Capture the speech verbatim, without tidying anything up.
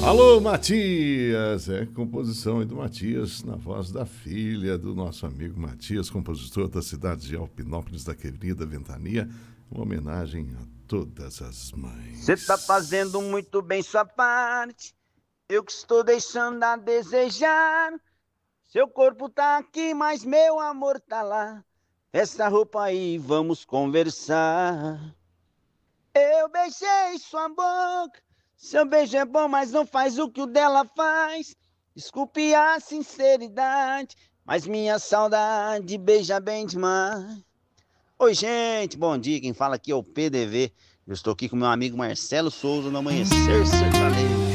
Alô, Matias! É composição aí do Matias, na voz da filha do nosso amigo Matias, compositor da cidade de Alpinópolis, da querida Ventania. Uma homenagem a todas as mães. Você tá fazendo muito bem sua parte, eu que estou deixando a desejar. Seu corpo tá aqui, mas meu amor tá lá. Essa roupa aí, vamos conversar. Eu beijei sua boca, seu beijo é bom, mas não faz o que o dela faz. Desculpe a sinceridade, mas minha saudade beija bem demais. Oi, gente, bom dia. Quem fala aqui é o P D V. Eu estou aqui com meu amigo Marcelo Souza no Amanhecer Sertanejo.